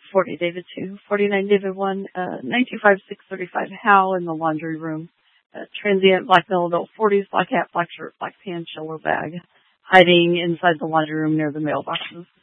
40 David 2, 49 David 1, 925 635 Hal in the laundry room. Transient black male adult 40s, black hat, black shirt, black pants, yellow bag, hiding inside the laundry room near the mailboxes.